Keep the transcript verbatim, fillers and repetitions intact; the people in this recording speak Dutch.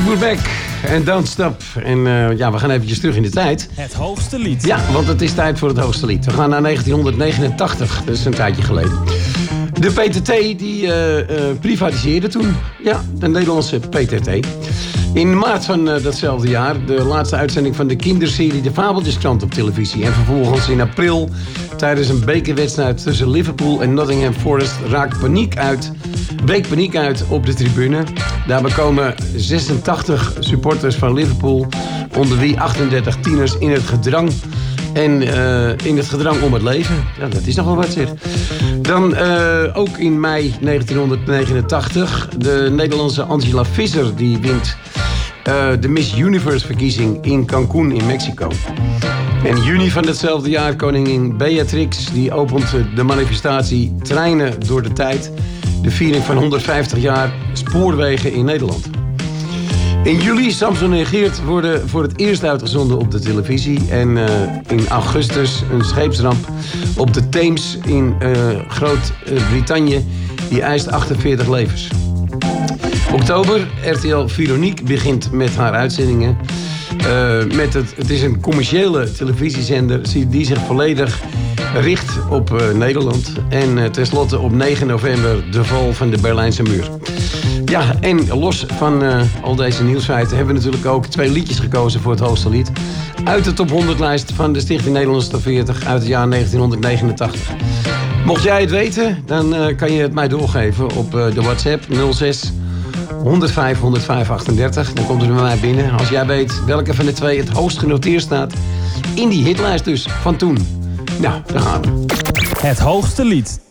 Fleetwood Mac en Don't Stop. En uh, ja, we gaan eventjes terug in de tijd. Het hoogste lied. Ja, want het is tijd voor het hoogste lied. We gaan naar negentien negenentachtig, dat is een tijdje geleden. De P T T die uh, uh, privatiseerde toen. Ja, de Nederlandse P T T. In maart van uh, datzelfde jaar de laatste uitzending van de kinderserie De Fabeltjeskrant op televisie. En vervolgens in april tijdens een bekerwedstrijd tussen Liverpool en Nottingham Forest raakt paniek uit, breekt paniek uit op de tribune. Daarbij komen zesentachtig supporters van Liverpool, onder wie achtendertig tieners in het gedrang. En uh, in het gedrang om het leven. Ja, dat is nogal wat zeg. Dan uh, ook in mei negentien negenentachtig. De Nederlandse Angela Visser die wint uh, de Miss Universe verkiezing in Cancún in Mexico. En juni van hetzelfde jaar koningin Beatrix die opent de manifestatie Treinen door de Tijd. De viering van honderdvijftig jaar spoorwegen in Nederland. In juli, Samson en Geert worden voor het eerst uitgezonden op de televisie. En uh, in augustus een scheepsramp op de Theems in uh, Groot-Brittannië. Die eist achtenveertig levens. Oktober, R T L Veronique begint met haar uitzendingen. Uh, met het, het is een commerciële televisiezender die zich volledig richt op uh, Nederland. En uh, tenslotte op negen november de val van de Berlijnse muur. Ja, en los van uh, al deze nieuwsfeiten hebben we natuurlijk ook twee liedjes gekozen voor het hoogste lied. Uit de top honderd lijst van de Stichting Nederlandse Top veertig uit het jaar negentien negenentachtig. Mocht jij het weten, dan uh, kan je het mij doorgeven op uh, de WhatsApp nul zes honderdvijf honderdvijf achtendertig. Dan komt het bij mij binnen. Als jij weet welke van de twee het hoogst genoteerd staat in die hitlijst dus van toen. Nou, daar gaan we. Het hoogste lied.